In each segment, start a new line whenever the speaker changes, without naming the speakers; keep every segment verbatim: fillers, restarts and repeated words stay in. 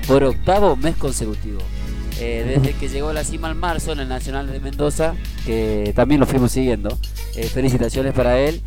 por octavo mes consecutivo. Eh, desde que llegó a la cima en marzo en el Nacional de Mendoza, que también lo fuimos siguiendo. Eh, felicitaciones para él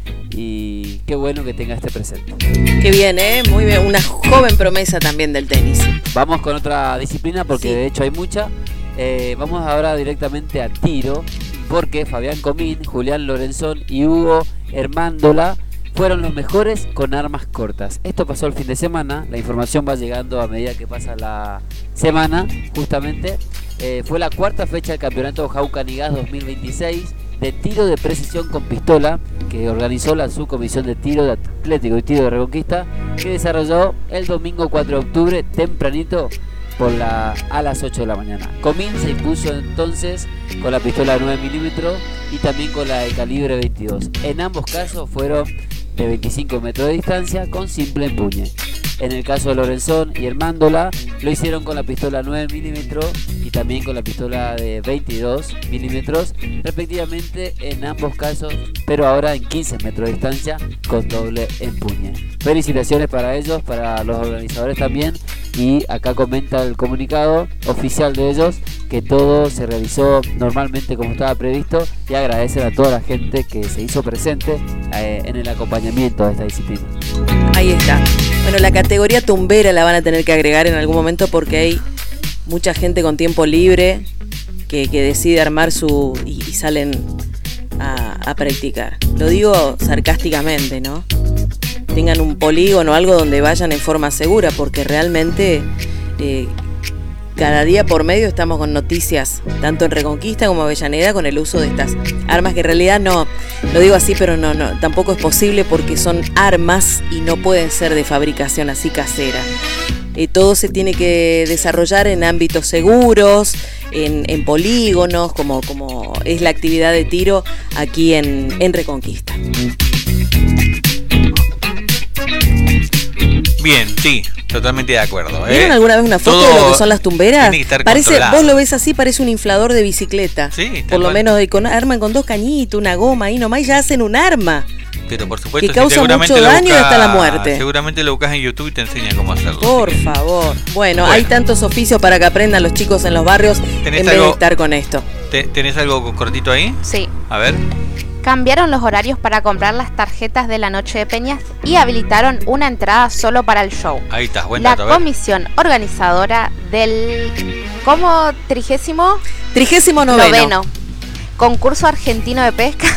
y qué bueno que tenga este presente.
Qué bien, ¿eh? Muy bien, una joven promesa también del tenis.
Vamos con otra disciplina porque
sí.
de hecho hay mucha. Eh, vamos ahora directamente a tiro porque Fabián Comín, Julián Lorenzón y Hugo Hermándola fueron los mejores con armas cortas. Esto pasó el fin de semana, la información va llegando a medida que pasa la semana, justamente. Eh, fue la cuarta fecha del campeonato Jaucanigas dos mil veintiséis de tiro de precisión con pistola que organizó la subcomisión de tiro de atlético y tiro de Reconquista, que desarrolló el domingo cuatro de octubre tempranito por la, a las ocho de la mañana. Comín se impuso entonces con la pistola de nueve milímetros y también con la de calibre veintidós. En ambos casos fueron de veinticinco metros de distancia con simple empuñe. En el caso de Lorenzón y Hermándola lo hicieron con la pistola nueve milímetros y también con la pistola de veintidós milímetros respectivamente en ambos casos, pero ahora en quince metros de distancia con doble empuñe. Felicitaciones para ellos, para los organizadores también, y acá comenta el comunicado oficial de ellos que todo se realizó normalmente como estaba previsto y agradecen a toda la gente que se hizo presente eh, en el acompañamiento de esta disciplina.
Ahí está. Bueno, la categoría tumbera la van a tener que agregar en algún momento porque hay mucha gente con tiempo libre que, que decide armar su... y, y salen a, a practicar. Lo digo sarcásticamente, ¿no? Tengan un polígono o algo donde vayan en forma segura, porque realmente eh, cada día por medio estamos con noticias, tanto en Reconquista como Avellaneda, con el uso de estas armas que en realidad no, lo digo así, pero no, no, tampoco es posible porque son armas y no pueden ser de fabricación así casera. Eh, todo se tiene que desarrollar en ámbitos seguros, en, en polígonos, como, como es la actividad de tiro aquí en, en Reconquista.
Bien, sí, totalmente de acuerdo. ¿eh?
¿Vieron alguna vez una foto
Todo
de lo que son las tumberas?
Tiene que estar
parece,
controlado.
vos lo ves así, parece un inflador de bicicleta.
Sí,
por lo
cual.
menos con, arman con dos cañitos, una goma ahí nomás y ya hacen un arma.
Pero por supuesto,
que causa
seguramente
mucho
lo
daño
busca,
hasta la muerte.
Seguramente lo buscas en YouTube y te enseñan cómo hacerlo.
Por
así que...
favor. Bueno,
Bueno,
hay tantos oficios para que aprendan los chicos en los barrios en vez
algo,
de estar con esto.
Te, ¿Tenés algo cortito ahí?
Sí.
A ver.
Cambiaron los horarios para comprar las tarjetas de la Noche de Peñas y habilitaron una entrada solo para el show.
Ahí está, buen
La
dato, a ver.
comisión organizadora del ¿cómo? trigésimo
Trigésimo noveno.
noveno concurso argentino de pesca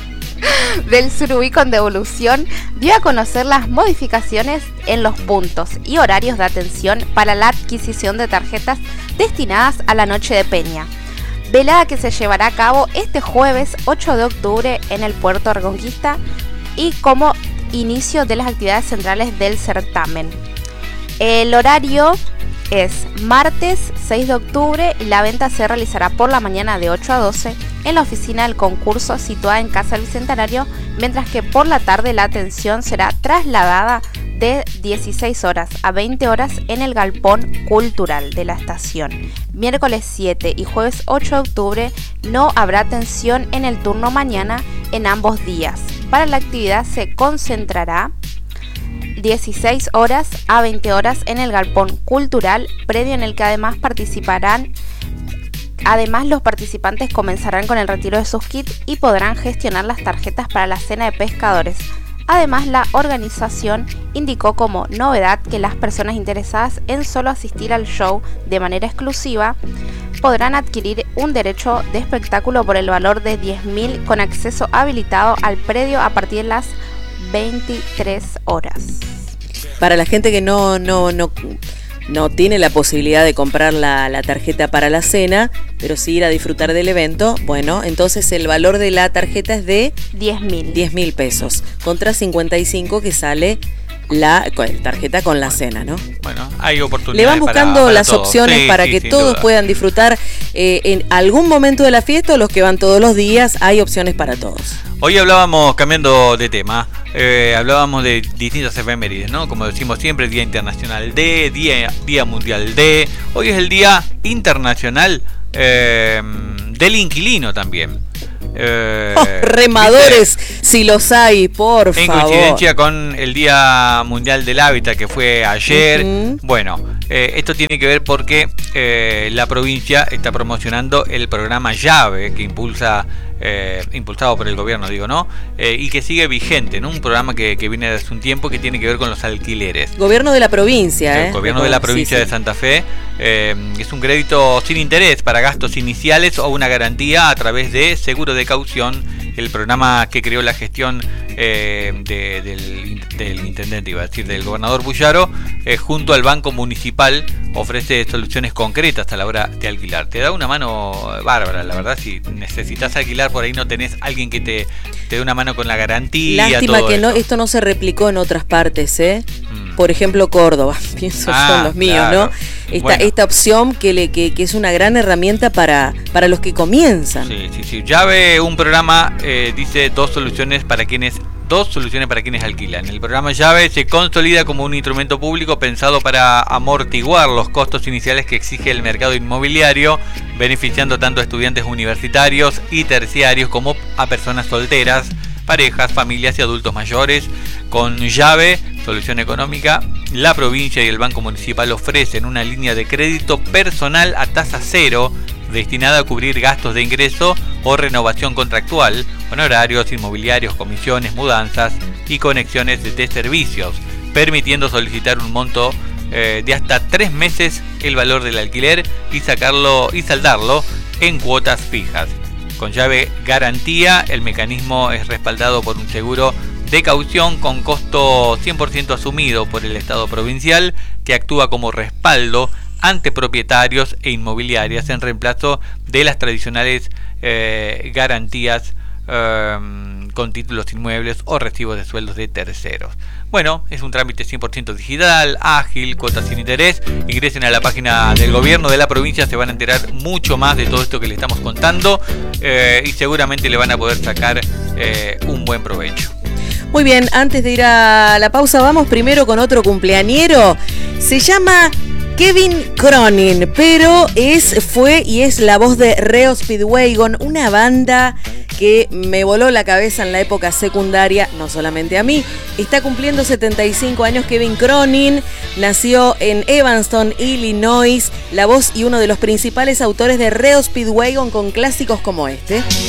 del Surubí con devolución dio a conocer las modificaciones en los puntos y horarios de atención para la adquisición de tarjetas destinadas a la Noche de Peña. Velada que se llevará a cabo este jueves ocho de octubre en el Puerto Reconquista y como inicio de las actividades centrales del certamen. El horario es martes seis de octubre y la venta se realizará por la mañana de ocho a doce en la oficina del concurso situada en Casa del Bicentenario, mientras que por la tarde la atención será trasladada de dieciséis horas a veinte horas en el galpón cultural de la estación. Miércoles siete y jueves ocho de octubre no habrá atención en el turno mañana en ambos días. Para la actividad se concentrará dieciséis horas a veinte horas en el galpón cultural, predio en el que además participarán Además, los participantes comenzarán con el retiro de sus kits y podrán gestionar las tarjetas para la cena de pescadores. Además, la organización indicó como novedad que las personas interesadas en solo asistir al show de manera exclusiva podrán adquirir un derecho de espectáculo por el valor de diez mil con acceso habilitado al predio a partir de las veintitrés horas.
Para la gente que no, no, no, no tiene la posibilidad de comprar la, la tarjeta para la cena, pero sí ir a disfrutar del evento, bueno, entonces el valor de la tarjeta es de
diez mil.
diez mil pesos, contra cincuenta y cinco que sale la tarjeta con la cena, ¿no?
Bueno, hay oportunidades.
Le van buscando
para, para
las
todos.
opciones
Sí,
para
sí,
que
sin
todos
duda.
puedan disfrutar eh, en algún momento de la fiesta, o los que van todos los días, hay opciones para todos.
Hoy hablábamos, cambiando de tema, eh, hablábamos de distintas efemérides, ¿no? Como decimos siempre, Día Internacional de, Día, Día Mundial de. Hoy es el Día Internacional eh, del Inquilino también. Eh,
Oh, remadores,
¿viste?
si los hay, por
En
favor.
coincidencia con el Día Mundial del Hábitat, que fue ayer.
Uh-huh.
Bueno, Eh, esto tiene que ver porque eh, la provincia está promocionando el programa Llave que impulsa, eh, impulsado por el gobierno, digo, ¿no? Eh, y que sigue vigente, ¿no? Un programa que, que viene desde hace un tiempo que tiene que ver con los alquileres.
Gobierno de la provincia, ¿eh?
El gobierno de la provincia sí, sí. de Santa Fe. Eh, es un crédito sin interés para gastos iniciales o una garantía a través de seguro de caución. El programa que creó la gestión eh, de, del, del intendente, iba a decir, del gobernador Bullaro, eh, junto al Banco Municipal, ofrece soluciones concretas a la hora de alquilar. Te da una mano bárbara, la verdad. Si necesitas alquilar, por ahí no tenés alguien que te, te dé una mano con la garantía.
Lástima
todo
que no,
esto.
esto no se replicó en otras partes, ¿eh?
Mm.
Por ejemplo, Córdoba, pienso
Ah,
yo en los míos,
claro.
¿no? Esta,
Bueno.
esta opción que, le, que, que es una gran herramienta para, para los que comienzan.
Sí, sí, sí. Llave, un programa, eh, dice dos soluciones para quienes dos soluciones para quienes alquilan. El programa Llave se consolida como un instrumento público pensado para amortiguar los costos iniciales que exige el mercado inmobiliario, beneficiando tanto a estudiantes universitarios y terciarios como a personas solteras, parejas, familias y adultos mayores. Con Llave, solución económica, la provincia y el Banco Municipal ofrecen una línea de crédito personal a tasa cero destinada a cubrir gastos de ingreso o renovación contractual, honorarios, inmobiliarios, comisiones, mudanzas y conexiones de servicios, permitiendo solicitar un monto eh, de hasta tres meses el valor del alquiler y sacarlo y saldarlo en cuotas fijas. Con Llave Garantía, el mecanismo es respaldado por un seguro de caución con costo cien por ciento asumido por el Estado provincial, que actúa como respaldo ante propietarios e inmobiliarias en reemplazo de las tradicionales eh, garantías eh, con títulos inmuebles o recibos de sueldos de terceros. Bueno, es un trámite cien por ciento digital, ágil, cuotas sin interés. Ingresen a la página del gobierno de la provincia, se van a enterar mucho más de todo esto que le estamos contando eh, y seguramente le van a poder sacar eh, un buen provecho.
Muy bien, antes de ir a la pausa, vamos primero con otro cumpleañero. Se llama Kevin Cronin, pero es, fue y es la voz de Reo Speedwagon, una banda que me voló la cabeza en la época secundaria, no solamente a mí. Está cumpliendo setenta y cinco años Kevin Cronin, nació en Evanston, Illinois, la voz y uno de los principales autores de Reo Speedwagon con clásicos como este.